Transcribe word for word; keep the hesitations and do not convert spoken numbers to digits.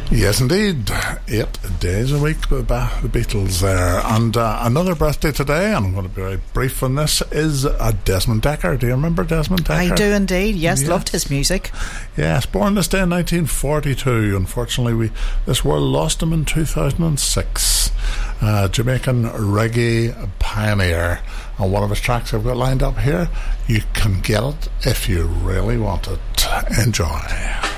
Yes, indeed. Eight days a week with the Beatles there. And uh, another birthday today, and I'm going to be very brief on this, is uh, Desmond Dekker. Do you remember Desmond Dekker? I do indeed, yes, yes. Loved his music. Yes, born this day in nineteen forty-two. Unfortunately, we this world lost him in two thousand six. Uh, Jamaican reggae pioneer. And one of his tracks I've got lined up here, You Can Get It If You Really Want It. Enjoy.